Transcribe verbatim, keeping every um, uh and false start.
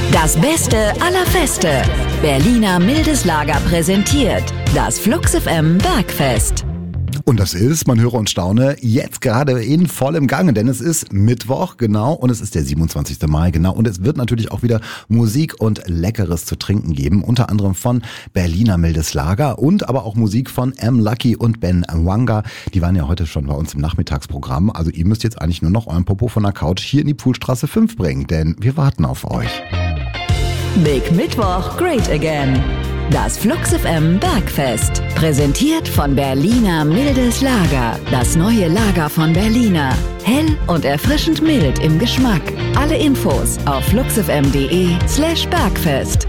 Das Beste aller Feste. Berliner Mildes Lager präsentiert das Flux F M Bergfest. Und das ist, man höre und staune, jetzt gerade in vollem Gange, denn es ist Mittwoch, genau, und es ist der siebenundzwanzigste Mai, genau, und es wird natürlich auch wieder Musik und Leckeres zu trinken geben, unter anderem von Berliner Mildes Lager und aber auch Musik von M. Lucky und Ben Wanga. Die waren ja heute schon bei uns im Nachmittagsprogramm, also ihr müsst jetzt eigentlich nur noch euren Popo von der Couch hier in die Poolstraße fünf bringen, denn wir warten auf euch. Big Mittwoch, great again. Das Flux F M Bergfest. Präsentiert von Berliner Mildes Lager. Das neue Lager von Berliner. Hell und erfrischend mild im Geschmack. Alle Infos auf fluxfm.de slash Bergfest.